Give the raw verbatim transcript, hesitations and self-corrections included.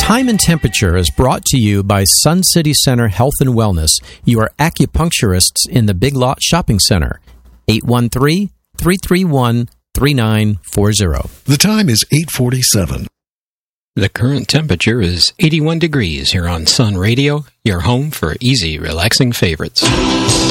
Time and Temperature is brought to you by Sun City Center Health and Wellness, your acupuncturists in the Big Lot Shopping Center. eight one three, three three one, three nine four zero. The time is eight forty-seven. The current temperature is eighty-one degrees here on Sun Radio, your home for easy, relaxing favorites.